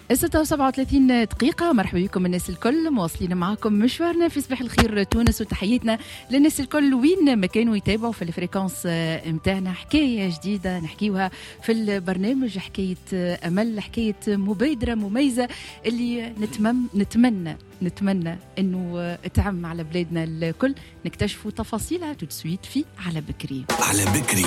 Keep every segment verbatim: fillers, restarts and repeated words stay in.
ستة وسبعة وثلاثين دقيقة. مرحبا بكم الناس الكل، مواصلين معكم مشوارنا في صباح الخير تونس، وتحياتنا للناس الكل وين ما كانوا يتابعوا في الفريكونس متاعنا. حكاية جديدة نحكيوها في البرنامج، حكاية أمل، حكاية مبادرة مميزة اللي نتمم نتمنى نتمنى انه تعم على بلادنا الكل. نكتشفوا تفاصيلها تسويت في على بكري. على بكري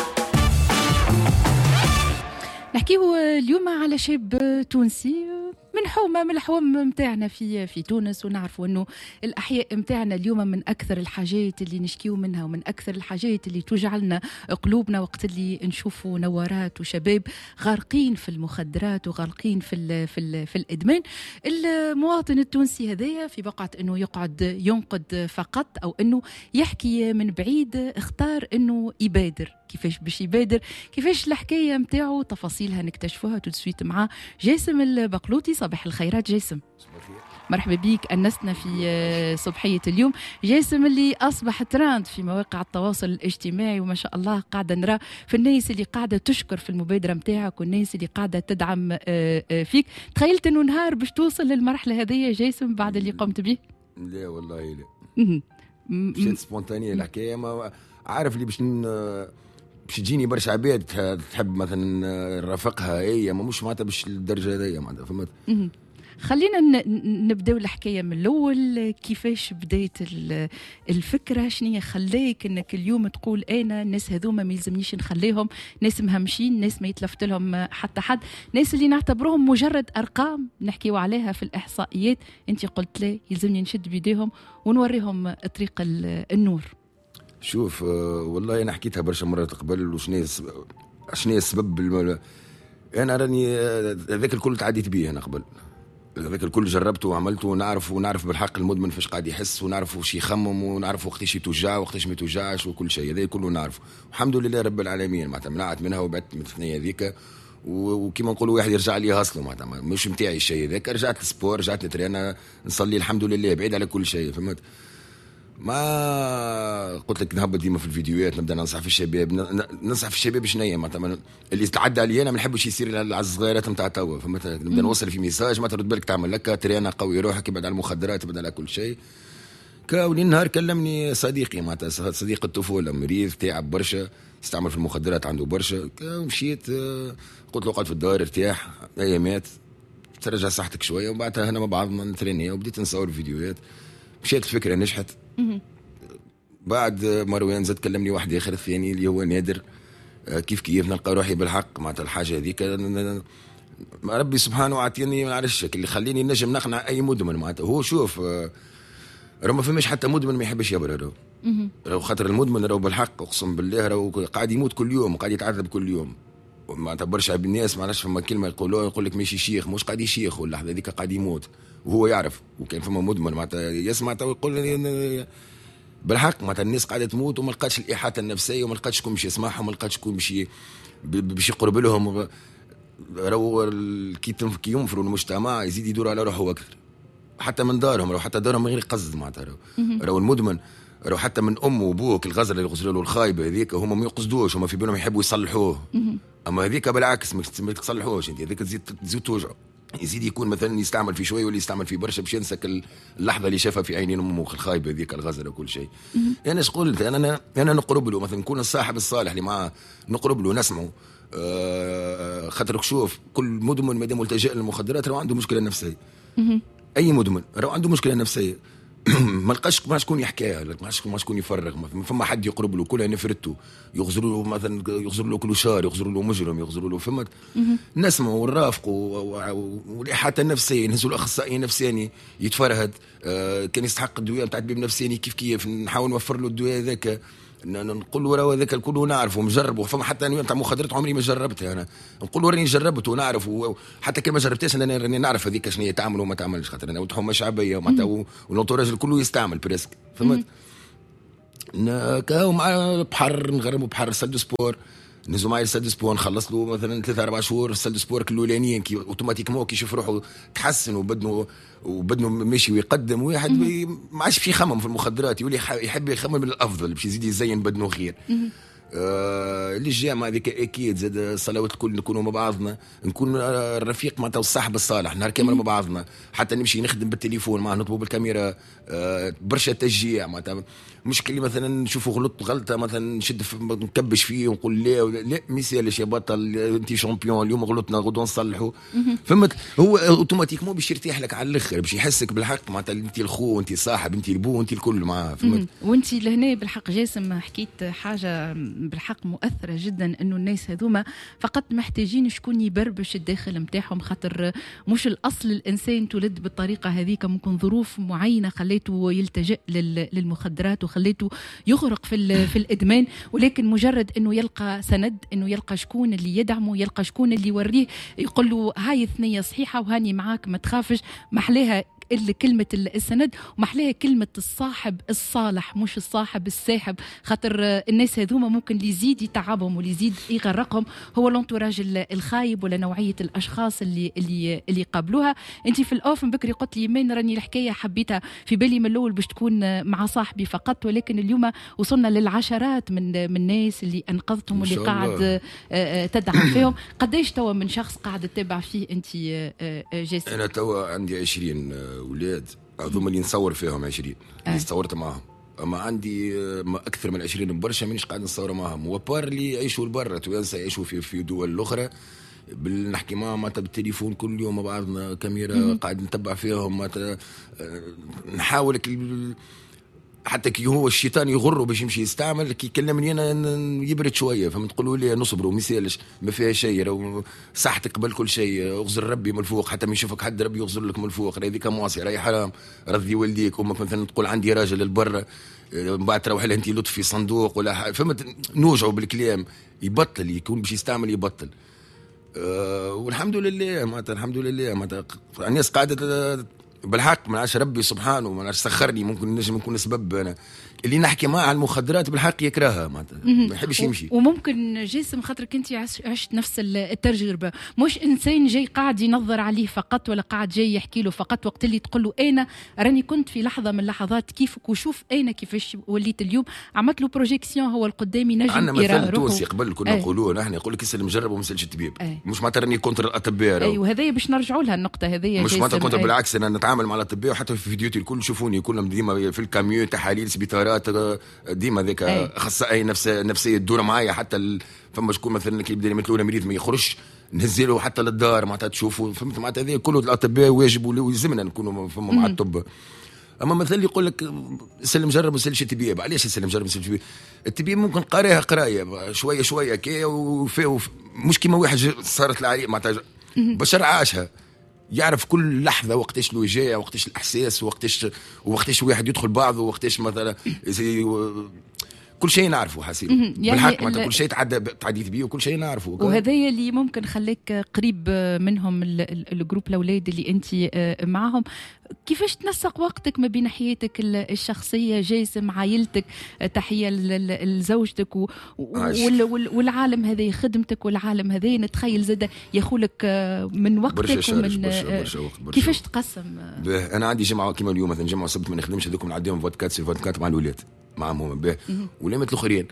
نحكيه اليوم على شاب تونسي من حومة من الحوم متاعنا في في تونس، ونعرفوا انه الاحياء متاعنا اليوم من اكثر الحاجات اللي نشكيو منها، ومن اكثر الحاجات اللي توجع لنا قلوبنا وقت اللي نشوفوا نوارات وشباب غارقين في المخدرات وغارقين في ال في ال في الادمان. المواطن التونسي هذايا في بقعة انه يقعد ينقد فقط او انه يحكي من بعيد، اختار انه يبادر. كيفاش باش يبادر، كيفاش الحكايه متاعو، تفاصيلها نكتشفوها تسويت مع جاسم البقلوطي. صباح الخيرات جاسم. مرحبا بيك، أنسنا في صبحية اليوم. جاسم اللي أصبح تراند في مواقع التواصل الاجتماعي، وما شاء الله قاعدة نرى في الناس اللي قاعدة تشكر في المبادرة متاعك، والناس اللي قاعدة تدعم فيك. تخيلت أنه نهار باش توصل للمرحلة هذه جاسم بعد اللي قمت به؟ لا والله لا، مشيت سبونتانية الحكاية. ما عارف اللي باش باش تجيني برشا عباد تحب مثلا نرافقها، هي ما مش معناتها باش الدرجه هذيا معناتها، فهمت؟ خلينا نبداو الحكايه من الاول. كيفاش بديت الفكره؟ شنو خلاك انك اليوم تقول انا الناس هذوما ما يلزمنيش نخليهم ناس مهمشين، ناس ما يتلفت لهم حتى حد، ناس اللي نعتبرهم مجرد ارقام نحكيو عليها في الاحصائيات، انت قلت لا يلزمني نشد بيديهم ونوريهم طريق النور. شوف والله انا حكيتها برشا مرات قبل، وشنو شنو السبب الم... انا راني هذاك الكل تعديت به انا قبل، هذاك الكل جربته وعملته، ونعرف ونعرف بالحق المدمن فاش قاعد يحس، ونعرف واش يخمم، ونعرف وقتاش يتوجع وقتاش ما يتوجعش، وكل شيء هذا كله نعرفه. الحمد لله رب العالمين معناتها منعت منها وبعدت من الثنيه هذيك، وكما نقولوا واحد يرجع لي اصله معناتها مش نتاعي الشيء هذاك. رجعت للسبور، رجعت نترينا، نصلي الحمد لله، بعيد على كل شيء، فهمت؟ ما قلت لك نهبط ديما في الفيديوهات، نبدا ننصح في الشباب، ننصح في الشباب شنيا معناتها اللي يتعدى علي انا ما نحبش يصير على الصغيرات نتاع توا، فهمت؟ نبدا نوصل في ميساج ما ترد بالك، تعمل لك ترينا قوي روحك، ابعد على المخدرات، ابعد على كل شيء. كاولي نهار كلمني صديقي معناتها صديق الطفوله مريض تعب برشا، يستعمل في المخدرات عنده برشا. مشيت قلت له قعد في الدار ارتاح ايامات ترجع صحتك شويه، وبعدها هنا مع بعضنا نتريني، وبديت نصور فيديوهات. مشيت الفكره نجحت. بعد مروان زاد كلمني واحد اخر الثاني اللي هو نادر، كيف كيف نلقى روحي بالحق معناتها الحاجه هذيك. ربي سبحانه عطيني ما نعرفش اللي خليني نجم نقنع اي مدمن معناتها. هو شوف راه ما فماش حتى مدمن ما يحبش يبرر، راهو خاطر المدمن راهو بالحق اقسم بالله راهو قاعد يموت كل يوم وقاعد يتعذب كل يوم. معناتها برشا بالناس ما عرفش فما كلمه يقولوها، يقول لك ماشي شيخ، مش قاعد يشيخ واللحظه هذيك قاعد يموت وهو يعرف. وكان فما مدمن معناتها يسمع تو يقول بالحق معناتها الناس قاعده تموت وما لقاتش الاحاطه النفسيه، وما لقاتش شكون باش يسمعهم، وما لقاتش شكون باش باش يقرب لهم. راهو كي ينفروا المجتمع يزيد يدور على روحه اكثر، حتى من دارهم، راهو حتى دارهم من غير قصد معناتها. راهو المدمن راهو حتى من امه وابوك الغزل اللي يغزلوا له الخايبه هذيك هما ما يقصدوش، هما في بالهم يحبوا يصلحوه. اما هذيك بالعكس ما تصلحوش انت، هذيك تزيد تزيد توجع. يزيد يكون مثلا يستعمل في شويه واللي يستعمل في برشا باش ينسك اللحظه اللي شافها في عينين امه الخايبه هذيك الغزل وكل شيء. انا ايش قلت؟ انا انا نقرب له مثلا، نكون الصاحب الصالح اللي معاه، نقرب له نسمعه. آه خاطرك شوف كل مدمن ما دام ملتجئ للمخدرات راه عنده مشكله نفسيه. اي مدمن راه عنده مشكله نفسيه. ما لقاش ما شكون يحكيها، ما شكون يفرغ، ما فما حد يقرب له، كلها نفرته يغزروا له مثلا، يغزروا له كل شهر، يغزروا له مجرم، يغزروا له فهمت. نسمعوا ونرافقوا، والاحاطه النفسيه نهزوا الاخصائي النفساني يتفرهد. آه كان يستحق الدواء نتاع الطبيب النفساني كيف كيف نحاول نوفر له الدواء هذاك، نقول له راه هذاك الكل نعرفه ونجربه. فما حتى انواع نتاع مخدرات عمري ما جربتها، انا نقول له راني جربته ونعرف، حتى كان ما جربتهاش انا راني نعرف هذيك شنو هي تعمل وما تعملش، خاطر انا وتحومه شعبيه ومعناتها والانتوراج الكل يستعمل بريسك، فهمت. كاو مع البحر نغرموا بحر سالدو سبور، نزلوا معايا السالدو سبور، نخلص له مثلا ثلاثة أربع شهور السالدو سبور الاولانيين كي اوتوماتيكمون كي يشوف روحه تحسن وبدنه وبدنه ماشي ويقدم، واحد ما عادش باش يخمم في المخدرات، يولي يحب يخمم من الافضل باش يزيد يزين بدنه خير. آه للجامعة هذيك أكيد زاد الصلوات الكل نكونوا مع بعضنا، نكون الرفيق معناتها الصاحب الصالح نهار كامل مع بعضنا، حتى نمشي نخدم بالتليفون معاه نطلبوا بالكاميرا. آه برشا تشجيع معناتها، مش كلي مثلا نشوفوا غلط غلطة مثلا نشد نكبش فيه ونقول لا لا ما يسالش يا بطل أنت شامبيون اليوم غلطنا غدوة نصلحوا. فهمت؟ هو اوتوماتيكمون باش يرتاح لك على الاخر، باش يحسك بالحق معناتها انت الخو انت صاحب انت البو انت الكل معاه. فهمت؟ وانت لهنا بالحق جاسم حكيت حاجه بالحق مؤثره جدا، انه الناس هذوما فقط محتاجين شكون يبربش الداخل نتاعهم، خاطر مش الاصل الانسان تولد بالطريقه هذيك، ممكن ظروف معينه خليته يلتجئ للمخدرات وخليته يغرق في في الادمان، ولكن مجرد انه يلقى سند، انه يلقى شكون اللي يدعمه، يلقى شكون اللي يوريه يقول له هاي الثنيه صحيحه وهاني معاك ما تخافش، محلاها إلا كلمة السند ومحلاها كلمة الصاحب الصالح مش الصاحب الساحب، خاطر الناس هذوما ممكن اللي يزيد يتعبهم واللي يزيد يغرقهم هو الانتوراج الخايب ولا نوعية الأشخاص اللي اللي اللي قابلوها. أنت في الأوف من بكري قلت لي من راني الحكاية حبيتها في بالي من الأول باش تكون مع صاحبي فقط، ولكن اليوم وصلنا للعشرات من من الناس اللي أنقذتهم واللي قاعد تدعم فيهم. قديش توا من شخص قاعد تتابع فيه أنت جاسم؟ أنا توا عندي عشرين أولاد، هذوما اللي نصور فيهم عشرين اللي صورت معهم، أما عندي ما أكثر من عشرين برشا مانيش قاعد نصور معهم، وبار اللي يعيشوا لبرا توانسة يعيشوا في في دول أخرى نحكي معهم معناتها بالتليفون كل يوم مع بعضنا كاميرا قاعد نتبع فيهم معناتها نحاول حتى كي هو الشيطان يغره باش يمشي يستعمل كي يكلمني انا يبرد شويه، فهمت؟ تقولوا لي نصبروا ما يسالش ما فيها شيء، صحتك قبل كل شيء، اغزر ربي من الفوق حتى ما يشوفك حد ربي يغزر لك من الفوق، هذيك معصيه راهي حرام، رضي والديك. امك مثلا تقول عندي راجل للبرا من بعد تروح له انت لطف في صندوق ولا فهمت؟ نوجعوا بالكلام يبطل، يكون باش يستعمل يبطل. أه والحمد لله معناتها الحمد لله معناتها الناس قاعده بالحق من عاش ربي سبحانه من عاش سخرني، ممكن نجم نكون سبب انا اللي نحكي معاه على المخدرات بالحق يكرهها معناتها ما يحبش يمشي. وممكن جاسم خاطرك انت عشت نفس التجربه، مش انسان جاي قاعد ينظر عليه فقط ولا قاعد جاي يحكي له فقط، وقت اللي تقول له انا راني كنت في لحظه من اللحظات كيفك وشوف انا كيفاش وليت اليوم، عملت له بروجيكسيون هو القدامي نجم عندنا مثل تونسي قبل كنا نقولوه نحن يقول لك يسلم مجرب وما يسالش الطبيب، أي. مش معناتها راني كونتر الاطباء. اي وهذا باش نرجعوا لها النقطه هذه، مش معناتها كونتر، بالعكس انا نتعامل مع الاطباء وحتى في فيديوتي الكل شوفوني كلهم ديما في الكاميو تحاليل سبيطارات ديما ذاك اخصائي نفس نفسيه تدور معايا، حتى ال... فما شكون مثلا كي يبدا يمثلوا مريض ما يخرجش نهزله حتى للدار معناتها تشوفوا، فهمت؟ معناتها هذه كله الاطباء واجب ويلزمنا نكونوا فما مع الطب. اما مثلا يقول لك سلم جرب وسلش الطبيب، علاش يسلم جرب وسلش الطبيب؟ الطبيب ممكن قاريها قرايه شويه شويه كي وفيه مش كيما واحد صارت له عليه معناتها بشر عاشها، يعرف كل لحظة وقتاش له جاية وقتاش الإحساس وقتاش وقتاش واحد يدخل بعضه وقتاش مثلا زي كل شيء نعرفه حسيب يعني بالحق معناتها كل شيء تعدى تعديت بيه وكل شيء نعرفه. وهذا اللي ممكن خليك قريب منهم الجروب الأولاد اللي أنت معهم. كيفاش تنسق وقتك ما بين حياتك الشخصية جاسم عائلتك، تحية لزوجتك والعالم هذا خدمتك والعالم هذا نتخيل زاد ياخولك من وقتك ومن برشا برشا وقت برشا. كيفاش تقسم؟ أنا عندي جمعة كيما اليوم مثلا جمعة سبت ما نخدمش هذوك نعديهم فودكات سي فودكات مع الولاد معهم هم به ولمت الاخرين.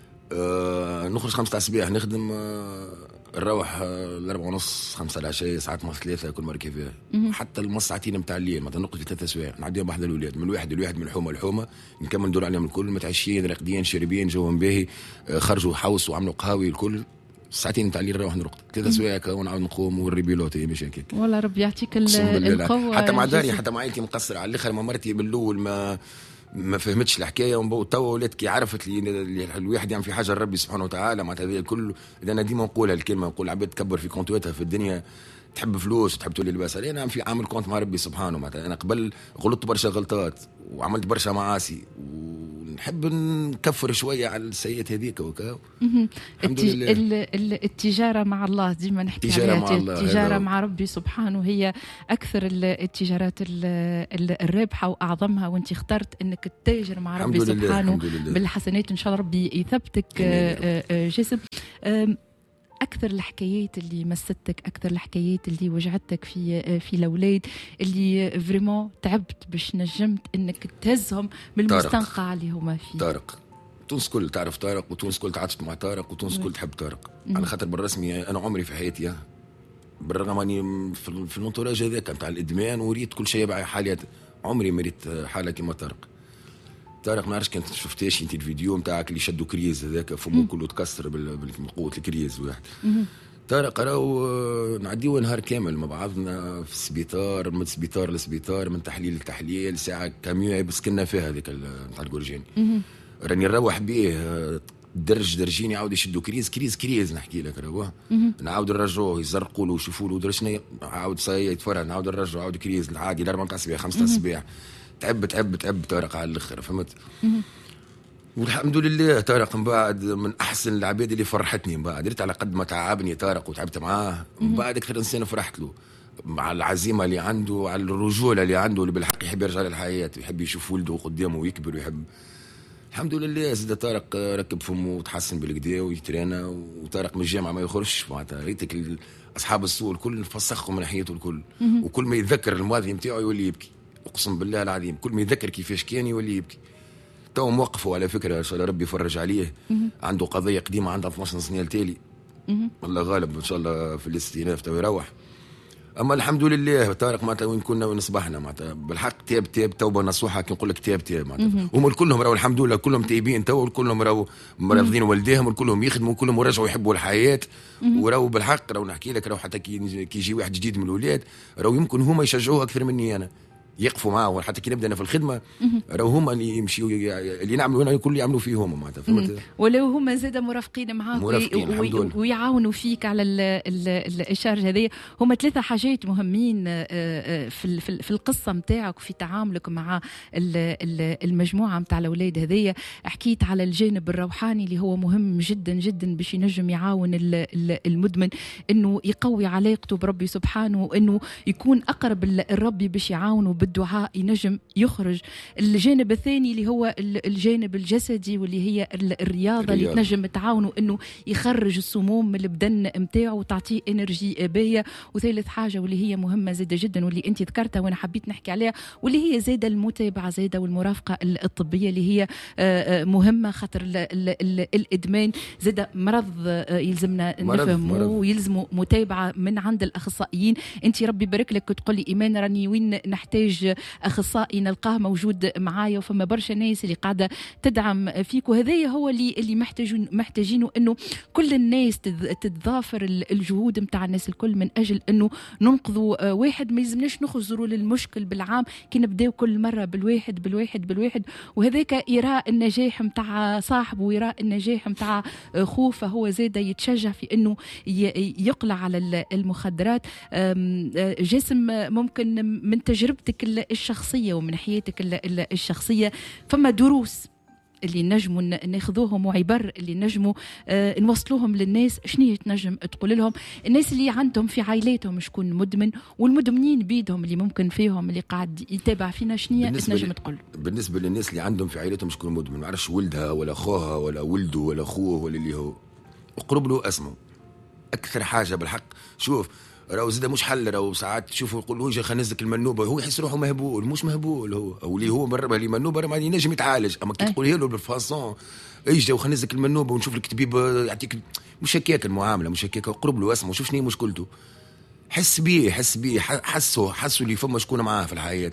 أه نخرج خمسة تاع الصباح نخدم أه نروح أه الأربعة ونص خمسة العشاء ساعات ما ثلاثة كل مرة كيفاه حتى المص ساعتين نتاع الليل مثلا نقعد ثلاثة سوايع نعديهم بحد الأولاد من الواحد لواحد من الحومة الحومة نكمل ندور عليهم الكل متعشيين راقدين شاربين جوهم باهي أه خرجوا حوس وعملوا قهاوي الكل ساعتين نتاع الليل نروح نرقد ثلاثة سوايع ونعاود نقوم ونريبيلوت مش هكاك. والله ربي يعطيك القوة. حتى مع داري حتى مع عائلتي مقصر على الآخر، ما مرتي من الأول ما ما فهمتش الحكايه ومبو توا ولات كي عرفت لي الواحد يعمل في حاجه لربي سبحانه وتعالى معناتها هذا كله. انا ديما نقولها الكلمه نقول عباد تكبر في كونتواتها في الدنيا تحب فلوس تحب تولي لباس، انا في عامل كونت مع ربي سبحانه معناتها. انا قبل غلطت برشا غلطات وعملت برشا معاصي ونحب نكفر شويه على السيئات هذيك وكا. الحمد لله. التجاره مع الله ديما نحكي عليها، مع الله التجاره مع ربي سبحانه هي اكثر التجارات الرابحه واعظمها، وانت اخترت انك تتاجر مع ربي سبحانه بالحسنات. ان شاء الله ربي يثبتك جسم. أكثر الحكايات اللي مستك، أكثر الحكايات اللي وجعتك في في الأولاد اللي فريمون تعبت باش نجمت إنك تهزهم بالمستنقع اللي هما فيه؟ طارق تونس كل تعرف طارق، وتونس كل تعاطفت مع طارق، وتونس كل تحب طارق. على خاطر بالرسمي انا عمري في حياتي بالرغم اني في الانتوراج هذاك نتاع الادمان وريت كل شيء بقى حاليات، عمري ما ريت حاله كيما طارق. طارق ما نعرفش كنت شفتيش انت الفيديو نتاعك اللي شدوا كريز هذاك فمه كله تكسر بقوه الكريز واحد. طارق راهو نعديو نهار كامل مع بعضنا في السبيطار، من سبيطار لسبيطار، من تحليل لتحليل، ساعه كاميو يبسكلنا فيها هذيك نتاع الجورجاني. راني نروح بيه درج درجين يعاود يشدوا كريز كريز كريز نحكي لك راهو نعاود نرجعوه يزرقوا له ويشوفوا له درشنا عاود صاي يتفرج نعاود نرجعوا عاود كريز العادي الاربع تاع الصباح خمسة تاع الصباح. تعب تعب تعب طارق على الاخر فهمت. والحمد لله طارق من بعد من احسن العباد اللي فرحتني. من بعد درت على قد ما تعبني طارق وتعبت معاه، من بعد اكثر انسان فرحت له مع العزيمه اللي عنده وعلى الرجوله اللي عنده، اللي بالحق يحب يرجع للحياه ويحب يشوف ولده قدامه ويكبر ويحب. الحمد لله زاد طارق ركب فمه وتحسن بالكدا ويترانا، وطارق من الجامعه ما يخرجش معناتها ريتك اصحاب السوق الكل فسخهم من ناحيته الكل، وكل ما يتذكر الماضي نتاعو يولي يبكي. اقسم بالله العظيم كل ما يتذكر كيفاش كان يولي يبكي. تو موقفه على فكره ان شاء الله ربي يفرج عليه، عنده قضيه قديمه عندها اثناش سنه التالي الله غالب ان شاء الله في الاستئناف تو يروح. اما الحمد لله طارق معناتها وين كنا وين صبحنا معناتها بالحق تاب تاب توبه نصوحه كي نقول لك تاب تاب معناتها. هم كلهم راهو الحمد لله كلهم تايبين تو، كلهم راهو مرافضين والديهم، كلهم يخدموا، كلهم رجعوا يحبوا الحياه. وراهو بالحق راهو نحكي لك راهو حتى كي يجي واحد جديد من الاولاد راهو يمكن هما يشجعوه اكثر مني انا، يقفوا معه حتى كي نبدا انا في الخدمه راهو هما اللي يمشيوا اللي نعملوا هنا الكل يعملوا فيهم معناتها فهمت. ولو هما زاد مرافقين معاك وي... ويعاونوا فيك على الاشارج هذه. هما ثلاثه حاجات مهمين في في القصه نتاعك في تعاملك مع المجموعه نتاع الاولاد هذيا. حكيت على الجانب الروحاني اللي هو مهم جدا جدا باش ينجم يعاون المدمن انه يقوي علاقته بربي سبحانه، وانه يكون اقرب الرب باش يعاونه بالدعاء ينجم يخرج. الجانب الثاني اللي هو الجانب الجسدي واللي هي الرياضة اللي تنجم تعاونه انه يخرج السموم من البدن متاعه وتعطيه انرجي باهية. وثالث حاجة واللي هي مهمة زادة جدا واللي انت ذكرتها وانا حبيت نحكي عليها واللي هي زادة المتابعة زادة والمرافقة الطبية اللي هي مهمة، خاطر الادمان زادة مرض يلزمنا نفهمه ويلزمه متابعة من عند الاخصائيين. انت ربي بارك لك تقول لي ايمان راني وين نحتاج اخصائي نلقاه موجود معايا، وفما برشا ناس اللي قاعده تدعم فيك، وهذا هو اللي اللي محتاجين محتاجينه انه كل الناس تتضافر الجهود نتاع الناس الكل من اجل انه ننقذوا واحد. ما يلزمناش نخزروا للمشكل بالعام كي نبداو كل مره بالواحد بالواحد بالواحد، وهذاك يرى النجاح نتاع صاحبه ويرى النجاح نتاع خوفه هو زاده يتشجع في انه يقلع على المخدرات. جسم ممكن من تجربتك الشخصية ومن حياتك الشخصية فما دروس اللي نجموا ناخذوهم وعبر اللي نجموا آه نوصلوهم للناس. شنو تنجم تقول لهم الناس اللي عندهم في عائلاتهم شكون مدمن والمدمنين بيدهم اللي ممكن فيهم اللي قاعد يتابع فينا شنو تنجم تقول؟ بالنسبة للناس اللي عندهم في عائلاتهم شكون مدمن ما عرفش ولدها ولا أخوها ولا ولده ولا أخوه ولا اللي هو اقرب له اسمه أكثر حاجة بالحق. شوف راهو زاد مش حل، راهو ساعات تشوفوا يقولوا يجي خلينا ننزلك المنوبه هو يحس روحه مهبول، مش مهبول هو او اللي هو مره اللي منوبه ما ينجم يتعالج. اما كي تقولها له بالفاصون اجي وخلينا ننزلك المنوبه ونشوف لك طبيب يعطيك، مش هكاك المعامله، مش هكاك. قرب له اسمه شوف شنو مشكلته، حس بيه حس بيه حسه حسه اللي فما شكون معاه في الحياه،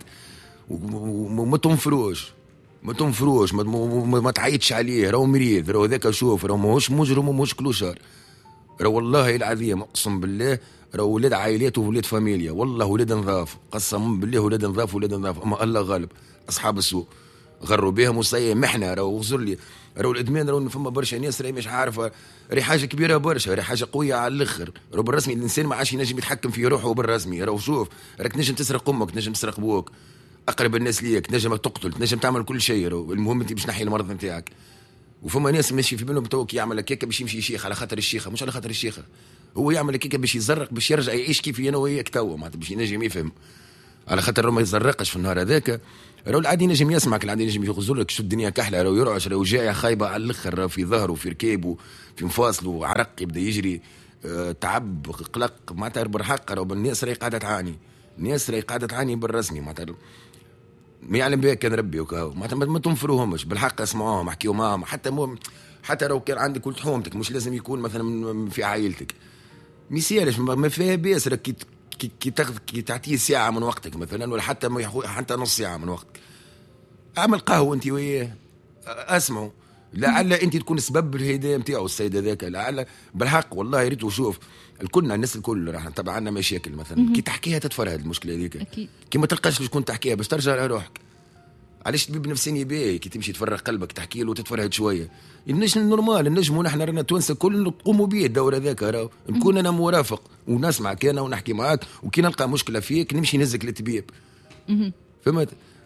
وما تنفروش ما تنفروش ما, ما, ما تعيطش عليه. راهو مريض، راهو ذاك شوف راهو ماهوش مجرم وماهوش كلوشار، راهو والله العظيم اقسم بالله راهو ولاد عائلات وولاد فاميليا، والله ولاد نظاف قسم بالله ولاد نظاف ولاد نظاف. اما الله غالب اصحاب السوق غروا بهم وصاي محنه. راهو غزر لي راهو الادمان راهو فما برشا ناس راهي مش عارفه، راهي حاجه كبيره برشا، راهي حاجه قويه على الاخر. راهو بالرسمي الانسان ما عادش ينجم يتحكم في روحه بالرسمي. راهو شوف راك نجم تسرق امك، نجم تسرق بوك، اقرب الناس ليك، نجم تقتل، نجم تعمل كل شيء. راهو المهم انت باش نحي المرض نتاعك. وفما ناس ماشي في بالهم توك يعمل هكاك باش يمشي شيخ على خاطر الشيخه، مش على خاطر الشيخه، هو يعمل هكاك باش يزرق باش يرجع يعيش كيف انا وياك توا معناتها باش ينجم يفهم على خاطر ما يزرقش في النهار هذاك. راهو العادي ينجم يسمعك، العادي ينجم يغزر لك شو الدنيا كحله، راهو يرعش، راهو جايه خايبه على الاخر، راهو في ظهره في ركابه في مفاصله عرق يبدا يجري، أه تعب قلق معناتها بالحق. راهو الناس راهي قاعده تعاني، الناس راهي قاعده تعاني بالرسمي معناتها. ما يعلم بها كان ربي وكاو ما تنفروهمش بالحق، اسمعوهم احكيوا معاهم، حتى مو حتى لو كان عندك ولد حومتك مش لازم يكون مثلا في عائلتك، ميسالش ما فيها بأس كي كي كي تاخذ كي تعطيه ساعه من وقتك مثلا، ولا حتى حتى نص ساعه من وقتك، اعمل قهوه انت وياه اسمعوا، لعل انت تكون سبب الهدايه نتاعو السيد هذاك، لعل بالحق والله يا ريت وشوف الكل الناس الكل راح طبعا عندنا مشاكل مثلا كي تحكيها تتفرهد المشكله هذيك، كي ما تلقاش شكون تحكيها باش ترجع لروحك. علاش طبيب نفساني باهي كي تمشي تفرغ قلبك تحكي له وتتفرهد شويه، النجم نورمال النجم نحن رانا توانسه كل نقوموا به الدور هذاك، راهو نكون انا مرافق ونسمعك انا ونحكي معاك، وكي نلقى مشكله فيك نمشي نهزك للطبيب. فهمت؟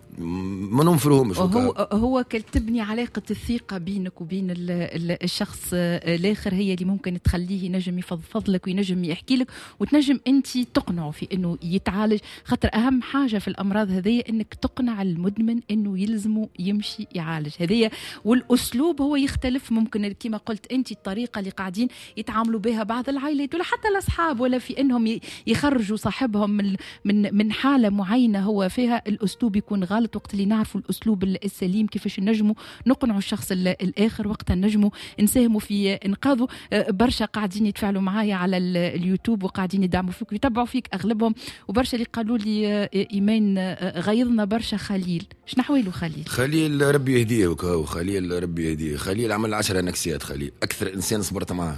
ما ننفرهمش. هو هو تبني علاقة الثقة بينك وبين ال ال الشخص الآخر هي اللي ممكن تخليه ينجم يفضفض لك وينجم يحكي لك وتنجم أنت تقنعه في إنه يتعالج، خاطر أهم حاجة في الأمراض هذه إنك تقنع المدمن إنه يلزمه يمشي يعالج هذه، والأسلوب هو يختلف، ممكن كما قلت أنت الطريقة اللي قاعدين يتعاملوا بها بعض العائلات ولا حتى الأصحاب، ولا في إنهم يخرجوا صاحبهم من من من حالة معينة هو فيها، الأسلوب يكون غالط وقت اللي نعرفوا الأسلوب السليم كيفاش نجموا نقنعوا الشخص الآخر، وقتها نجموا نساهموا في إنقاذه. برشا قاعدين يتفاعلوا معايا على اليوتيوب وقاعدين يدعموا فيك ويتبعوا فيك أغلبهم، وبرشا اللي قالوا لي إيمان غيظنا برشا خليل، شنو حويله خليل؟ خليل ربي يهديه وكاو، خليل ربي يهديه، خليل عمل عشرة نكسيات، خليل أكثر إنسان صبرت معاه.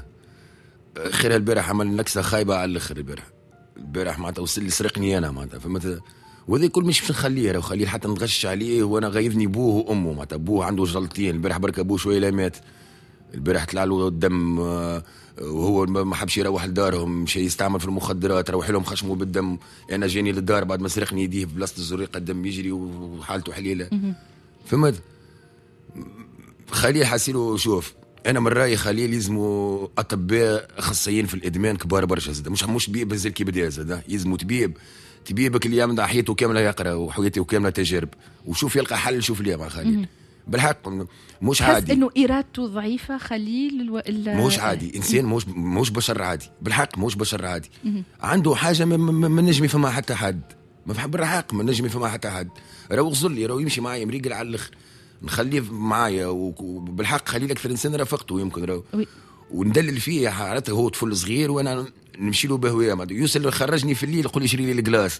خير البارح عمل نكسة خايبة على الآخر، البارح البارح معناتها وصل لي سرقني أنا معناتها، فهمت؟ وهذا كل مش نخليه، راه خليه حتى نتغش عليه، وانا غيظني بوه وامه معناتها، بوه عنده جلطين البارح برك ابوه شويه لا مات، البارح طلع له الدم وهو ما حبش يروح لدارهم، مشى يستعمل في المخدرات، روح لهم خشموا بالدم، انا جاني للدار بعد ما سرقني يديه في بلاصه الزريقه الدم يجري وحالته حليله. فهمت؟ خليه حاسيله، شوف انا من رايي خليه يلزموا اطباء اخصائيين في الادمان كبار برشا، زاد مش مش بيب زي كي بدا، زاد يلزموا طبيب طبيبك اللي يعمل حياته كامله يقرا وحياته كامله تجارب وشوف يلقى حل، شوف ليه مع خليل بالحق مش عادي، انه ارادته ضعيفه خليل الو... ال... مش عادي، انسان مش مش بشر عادي، بالحق مش بشر عادي، عنده حاجه ما نجم يفهمها حتى حد، ما فهم بالحق ما نجم يفهمها حتى حد، راهو غزر لي راهو يمشي معايا مريقل على الاخر، نخليه معايا وبالحق خليل اكثر انسان رافقته يمكن راهو وندلل فيه حالته، هو طفل صغير وانا نمشي له بهويه، يوصل خرجني في الليل يقول لي شري لي الجلاس،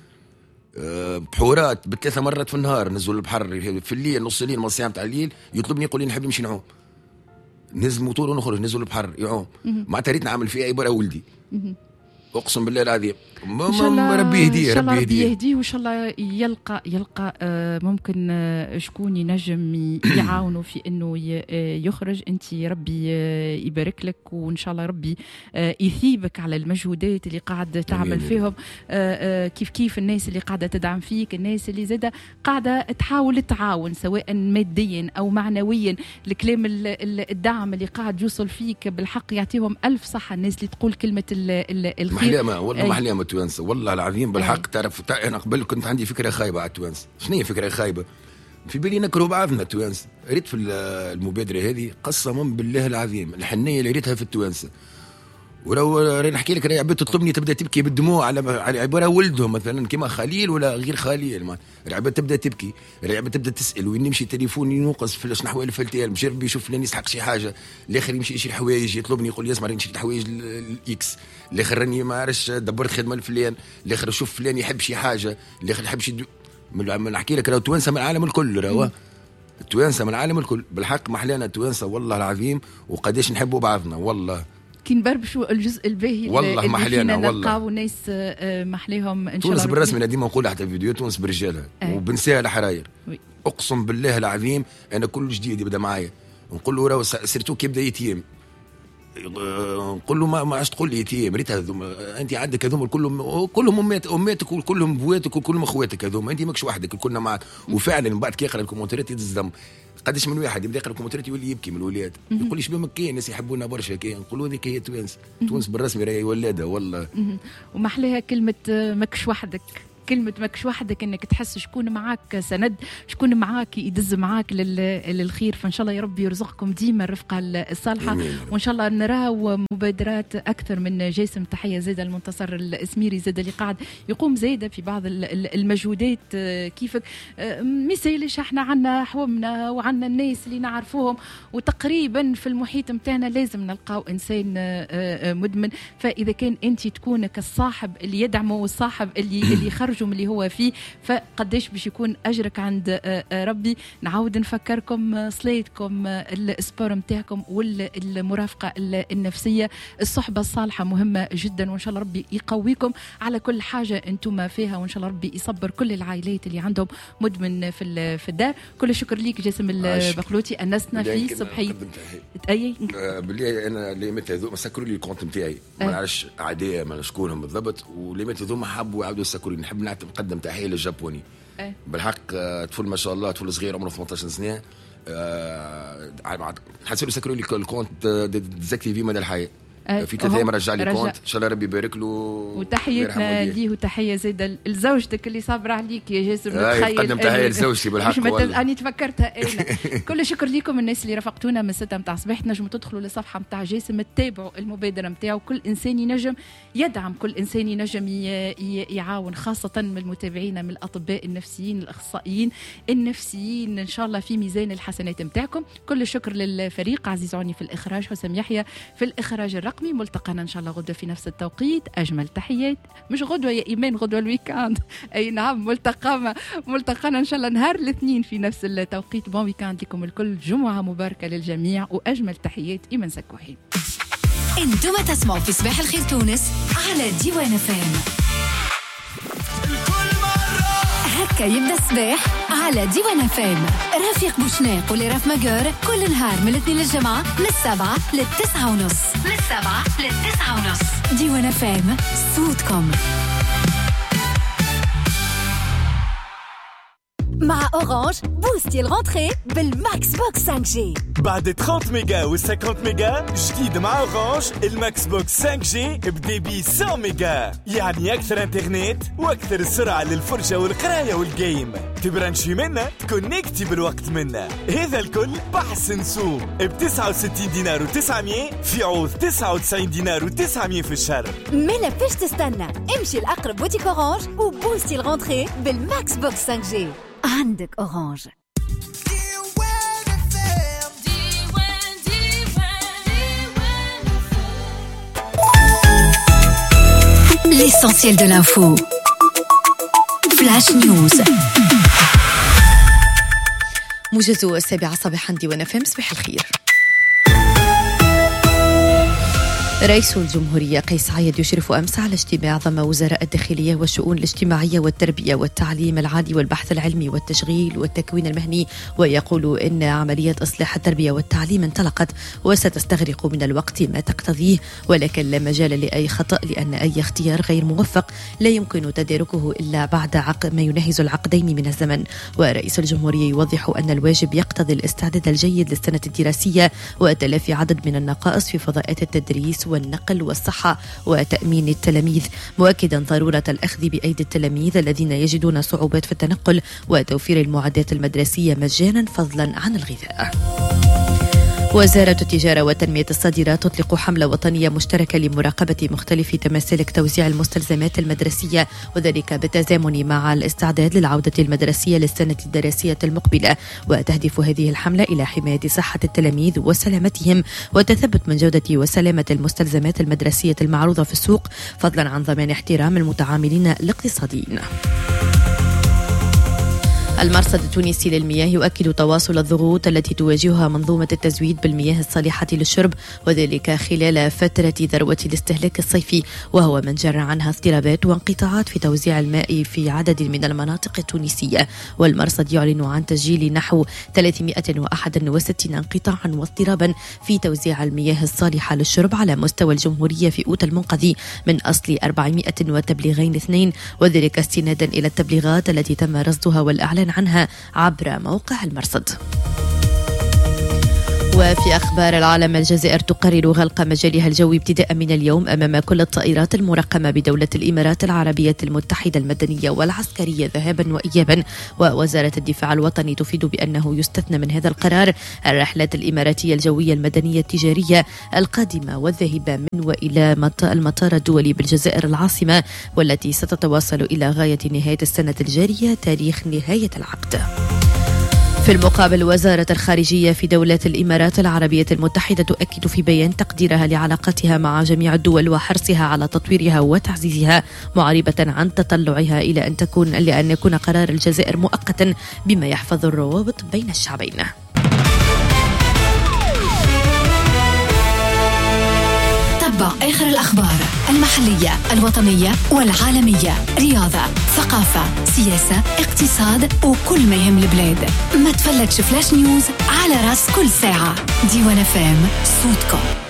بحورات بثلاثه مرات في النهار نزل البحر في الليل، نص الليل نص ساعه تاع الليل يطلبني يقول لي نحب نمشي نعوم، نزل موتور ونخرج نزل البحر يعوم، معناتها ريت نعمل فيه عباره ولدي، اقسم بالله العظيم. ربي يهديه ربي يهديه يهديه وان شاء الله يلقى يلقى ممكن شكون ينجم يعاونوا في انه يخرج. انت ربي يبارك لك، وان شاء الله ربي يثيبك على المجهودات اللي قاعده تعمل فيهم، كيف كيف الناس اللي قاعده تدعم فيك، الناس اللي زاده قاعده تحاول تعاون سواء ماديا او معنويا، الكلام الدعم اللي قاعد يوصل فيك بالحق يعطيهم الف صحه الناس اللي تقول كلمه الخير. محليمة والله محليمة التوانسة والله العظيم بالحق. تعرف أنا قبل كنت عندي فكرة خايبة على التوانسة. شنو هي فكرة خايبة؟ في بالي نكرهوا بعضنا التوانسة. ريت في المبادرة هذه قسما بالله العظيم الحنية اللي ريتها في التوانسة، ولو نحكي لك راهي عباد تطلبني تبدا تبكي بالدموع على على عباره ولدهم مثلا كما خليل ولا غير خليل، عباد تبدا تبكي، عباد تبدا تسال وين نمشي تليفوني ينقص في شنو حوالي الفلتيل، مش ربي يشوف فلان يسحق شي حاجه، الاخر يمشي يشري حوايج يطلبني يقول لي اسمع راني نشري حوايج الاكس، الاخر راني ما عرفش دبرت خدمه لفلان، الاخر شوف فلان يحب شي حاجه، الاخر يحب شي نحكي لك راهو التوانسه من العالم الكل، راهو التوانسه من العالم الكل بالحق محلانا التوانسه والله العظيم، وقداش نحبوا بعضنا والله. كي نبربشوا الجزء الباهي والله محلينا والله نلقاو ناس محليهم ان شاء الله. تونس بالرسمي انا ديما نقول حتى فيديو تونس برجالها أه. وبنساها الحراير اقسم بالله العظيم. انا كل جديد يبدا معايا نقول له راه سيرتو كي يبدا يتيم نقول له ما عادش تقول لي يتيم، ريت هذوم انت عندك هذوم كلهم كلهم امات اماتك وكلهم بواتك وكلهم اخواتك هذوم، انت ماكش وحدك كلنا معك. وفعلا من بعد كي يقرا الكومنتات يدز دم. قداش من واحد يبدا يقرا الكومنتات يولي يبكي من الولاد، يقول لي شباب كاين الناس يحبونا برشا، كاين نقولوا هذيك هي تونس. تونس بالرسمي راهي ولادها والله. ومحلاها كلمه ماكش وحدك. كلمة ماكش وحدك، انك تحس شكون معاك سند، شكون معاك يدز معاك للخير. فان شاء الله يا رب يرزقكم ديما الرفقة الصالحة، وان شاء الله نراو مبادرات اكثر من جاسم. تحية زيادة المنتصر الاسميري زيادة اللي قاعد يقوم زيادة في بعض المجهودات كيفك. مثالش احنا عنا حومنا وعنا الناس اللي نعرفوهم، وتقريبا في المحيط متاعنا لازم نلقاو انسان مدمن. فاذا كان انت تكون كالصاحب اللي يدعمه والصاحب اللي اللي يخرجوا من اللي هو فيه، فقديش باش يكون اجرك عند ربي. نعاود نفكركم صلاتكم، السبور نتاعكم والمرافقه النفسيه، الصحبه الصالحه مهمه جدا، وان شاء الله ربي يقويكم على كل حاجه انتم فيها، وان شاء الله ربي يصبر كل العائلات اللي عندهم مدمن في في الدار. كل شكر ليك جاسم البقلوتي، انسنا في صبحيه اي باللي انا اللي مت هذو سكروا لي الكونت نتاعي، ما نعرفش اعداء ما شكونهم بالضبط، واللي مت هذو ما حبوا يعاودوا يسكروا. نحب نقدم تحيه للجابوني أه. بالحق طفل ما شاء الله، طفل صغير عمره ثمانية عشر سنه، حسوا يسكروا لي الكونت ديزاكتيفي مدى الحياه. في ثلاث ايام رجع لي كونت، ان شاء الله ربي يبارك له، وتحياتنا ليه وتحيه زاده لزوجتك اللي صابره عليك يا جاسم. تخيل قدم تحيه لزوجتي بالحق والله اني تفكرتها انا. كل شكر لكم الناس اللي رافقتونا من ستة متاع الصباح. تنجموا تدخلوا للصفحه متاع جاسم تتابعوا المبادره نتاعو. كل انسان ينجم يدعم، كل انسان ينجم يعاون، خاصه من المتابعين من الاطباء النفسيين الاخصائيين النفسيين، ان شاء الله في ميزان الحسنات نتاعكم. كل الشكر للفريق عزيز عني في الاخراج، حسام يحيى في الاخراج الرقمي. ملتقانا ان شاء الله غدوه في نفس التوقيت. اجمل تحيات، مش غدوه يا ايمان، غدوه الويكاند. اي نعم، ملتقانا ملتقانا ان شاء الله نهار الاثنين في نفس التوقيت. بون ويكاند لكم الكل، جمعه مباركه للجميع، واجمل تحيات ايمان سكوحي. انتم تسمعوا في صباح الخير تونس على ديوان فام. هكا يبدا الصباح على ديوان فام. رفيق بوشناق ولراف ماجور كل نهار من الاثنين للجمعة من السبعة للتسعة ونص. من السبعة للتسعة ونص. ديوان فام، صوتكم. مع أورانج بوستي الغونتري بالماكس بوكس خمسة جي. بعد ثلاثين ميجا و خمسين ميجا جديد مع أورانج الماكس بوكس خمسة جي بديبي مية ميجا، يعني أكثر انترنت وأكثر سرعة للفرجة والقراية والجيم. تبرانشي منا تكونيكتي بالوقت منا. هذا الكل بحث سوق ب تسعة وستين دينار وتسعمية في عوض تسعة وتسعين دينار وتسعمية في الشهر. مالا فيش تستنى، امشي لأقرب بوتيك أورانج وبوستي الغونتري بالماكس بوكس خمسة جي. عندك أورانج. L'essentiel de l'info. Flash News. موجز السابعة صباحا ديوان اف ام. صباح الخير. رئيس الجمهورية قيس سعيد يشرف أمس على اجتماع ضم وزراء الداخلية والشؤون الاجتماعية والتربية والتعليم العالي والبحث العلمي والتشغيل والتكوين المهني، ويقول إن عملية إصلاح التربية والتعليم انطلقت وستستغرق من الوقت ما تقتضيه، ولكن لا مجال لأي خطأ، لأن أي اختيار غير موفق لا يمكن تداركه إلا بعد عقد ما يناهز العقدين من الزمن. ورئيس الجمهورية يوضح أن الواجب يقتضي الاستعداد الجيد للسنة الدراسية وتلافي عدد من النقائص في فضاءات التدريس والنقل والصحة وتأمين التلاميذ، مؤكدا ضرورة الأخذ بأيدي التلاميذ الذين يجدون صعوبات في التنقل وتوفير المعدات المدرسية مجانا فضلا عن الغذاء. وزارة التجارة والتنمية الصادرة تطلق حملة وطنية مشتركة لمراقبة مختلف تماثيل توزيع المستلزمات المدرسية، وذلك بالتزامن مع الاستعداد للعودة المدرسية للسنة الدراسية المقبلة. وتهدف هذه الحملة إلى حماية صحة التلاميذ وسلامتهم وتثبت من جودة وسلامة المستلزمات المدرسية المعروضة في السوق، فضلا عن ضمان احترام المتعاملين الاقتصاديين. المرصد التونسي للمياه يؤكد تواصل الضغوط التي تواجهها منظومة التزويد بالمياه الصالحة للشرب، وذلك خلال فترة ذروة الاستهلاك الصيفي، وهو من جرى عنها اضطرابات وانقطاعات في توزيع الماء في عدد من المناطق التونسية. والمرصد يعلن عن تسجيل نحو ثلاثمائة وواحد وستين انقطاعا واضطرابا في توزيع المياه الصالحة للشرب على مستوى الجمهورية في أوت المنقذي من أصل أربعمائة وتبليغين اثنين، وذلك استنادا إلى التبليغات التي تم رصدها والإعلان عنها عبر موقع المرصد. وفي أخبار العالم، الجزائر تقرر غلق مجالها الجوي ابتداء من اليوم أمام كل الطائرات المرقمة بدولة الإمارات العربية المتحدة المدنية والعسكرية ذهابا وإيابا. ووزارة الدفاع الوطني تفيد بأنه يستثنى من هذا القرار الرحلات الإماراتية الجوية المدنية التجارية القادمة والذاهبة من وإلى المطار الدولي بالجزائر العاصمة، والتي ستتواصل إلى غاية نهاية السنة الجارية تاريخ نهاية العقد. في المقابل، وزارة الخارجية في دولة الإمارات العربية المتحدة تؤكد في بيان تقديرها لعلاقتها مع جميع الدول وحرصها على تطويرها وتعزيزها، معربة عن تطلعها إلى أن تكون لأن يكون قرار الجزائر مؤقتا بما يحفظ الروابط بين الشعبين. تتبع آخر الأخبار المحلية الوطنية والعالمية، رياضة، ثقافة، سياسة، اقتصاد وكل ما يهم البلاد. ما تفلتش فلاش نيوز على راس كل ساعة. ديوان فام، صوتكم.